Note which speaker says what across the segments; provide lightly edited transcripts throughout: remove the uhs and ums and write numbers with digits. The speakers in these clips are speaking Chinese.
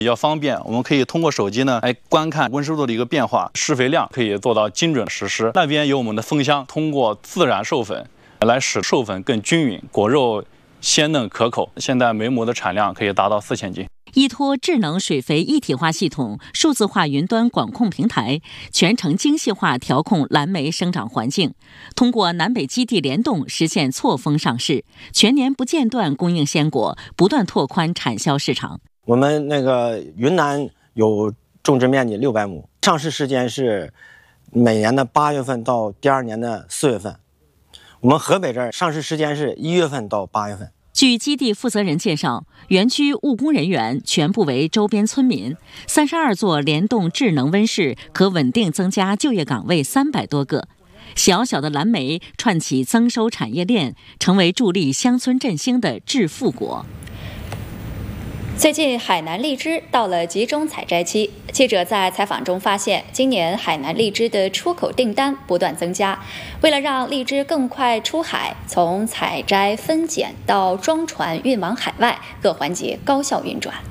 Speaker 1: 比较方便。我们可以通过手机呢来观看温湿度的一个变化，施肥量可以做到精准实施。那边有我们的蜂箱，通过自然授粉来使授粉更均匀，果肉鲜嫩可口。现在每亩的产量可以达到4000斤。
Speaker 2: 依托智能水肥一体化系统、数字化云端管控平台，全程精细化调控蓝莓生长环境，通过南北基地联动实现错峰上市，全年不间断供应鲜果，不断拓宽产销市场。
Speaker 3: 我们云南有种植面积600亩，上市时间是每年的8月份到第2年的4月份。我们河北这儿上市时间是1月份到8月份。
Speaker 2: 据基地负责人介绍，园区务工人员全部为周边村民，32座联动智能温室可稳定增加就业岗位300多个。小小的蓝莓串起增收产业链，成为助力乡村振兴的致富果。
Speaker 4: 最近海南荔枝到了集中采摘期，记者在采访中发现，今年海南荔枝的出口订单不断增加。为了让荔枝更快出海，从采摘、分拣到装船运往海外，各环节高效运转。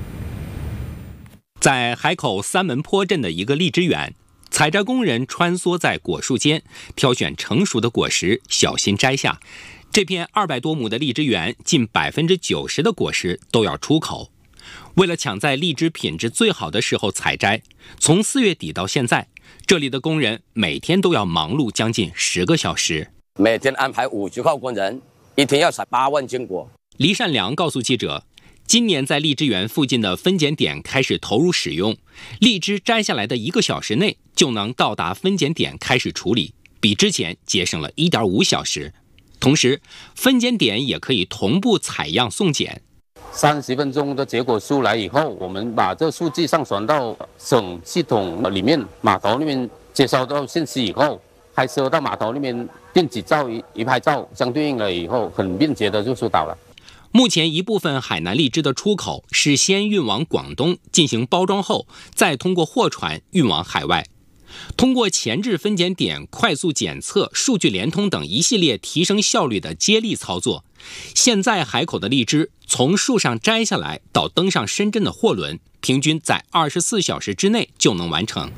Speaker 5: 在海口三门坡镇的一个荔枝园，采摘工人穿梭在果树间，挑选成熟的果实，小心摘下。这片200多亩的荔枝园，近90%的果实都要出口。为了抢在荔枝品质最好的时候采摘，从4月底到现在，这里的工人每天都要忙碌将近10个小时。
Speaker 6: 每天安排50号工人，一天要采8万斤果。
Speaker 5: 黎善良告诉记者，今年在荔枝园附近的分拣点开始投入使用，荔枝摘下来的1个小时内就能到达分拣点开始处理，比之前节省了1.5小时。同时，分拣点也可以同步采样送检。
Speaker 7: 30分钟的结果出来以后，我们把这数据上传到省系统里面，码头那边接收到信息以后，开车到码头那边电子照一拍照，相对应了以后，很便捷的就收到了。
Speaker 5: 目前一部分海南荔枝的出口是先运往广东进行包装后，再通过货船运往海外。通过前置分拣点、快速检测、数据联通等一系列提升效率的接力操作，现在海口的荔枝从树上摘下来到登上深圳的货轮，平均在24小时之内就能完成。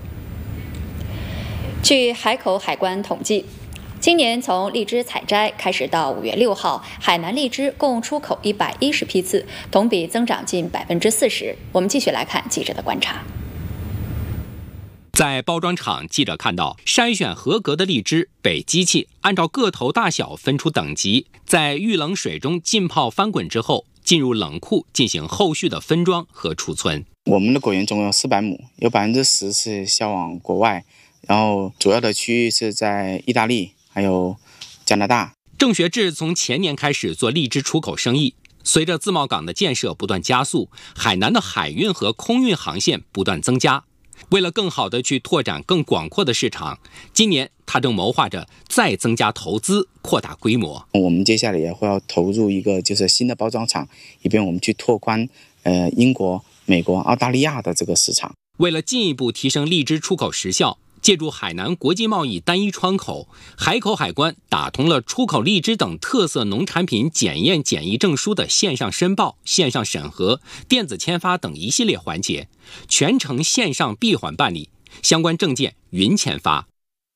Speaker 4: 据海口海关统计，今年从荔枝采摘开始到5月6号，海南荔枝共出口110批次，同比增长近40%。我们继续来看记者的观察。
Speaker 5: 在包装厂，记者看到筛选合格的荔枝被机器按照个头大小分出等级，在遇冷水中浸泡翻滚之后，进入冷库进行后续的分装和储存。
Speaker 8: 我们的果园总有400亩，有10%是销往国外，然后主要的区域是在意大利还有加拿大。
Speaker 5: 郑学志从前年开始做荔枝出口生意，随着自贸港的建设不断加速，海南的海运和空运航线不断增加。为了更好地去拓展更广阔的市场，今年他正谋划着再增加投资，扩大规模。
Speaker 8: 我们接下来也会要投入一个就是新的包装厂，以便我们去拓宽英国、美国、澳大利亚的这个市场。
Speaker 5: 为了进一步提升荔枝出口时效，借助海南国际贸易单一窗口，海口海关打通了出口荔枝等特色农产品检验检疫证书的线上申报、线上审核、电子签发等一系列环节，全程线上闭环办理，相关证件云签发。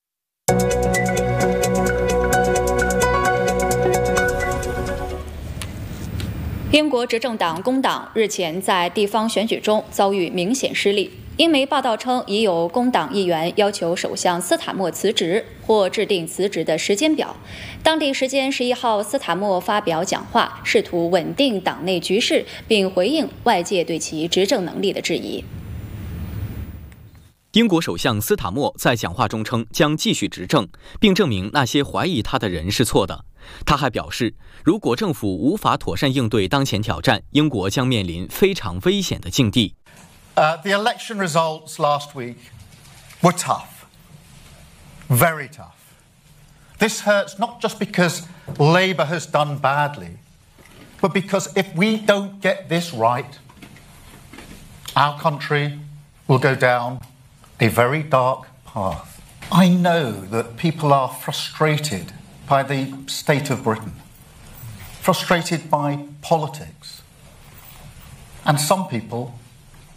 Speaker 4: 英国执政党工党日前在地方选举中遭遇明显失利。英媒报道称，已有工党议员要求首相斯塔默辞职或制定辞职的时间表。当地时间11号，斯塔默发表讲话，试图稳定党内局势，并回应外界对其执政能力的质疑。
Speaker 9: 英国首相斯塔默在讲话中称将继续执政，并证明那些怀疑他的人是错的。他还表示，如果政府无法妥善应对当前挑战，英国将面临非常危险的境地。
Speaker 10: The election results last week were tough, very tough. This hurts not just because Labour has done badly, but because if we don't get this right, our country will go down a very dark path. I know that people are frustrated by the state of Britain, frustrated by politics, and some people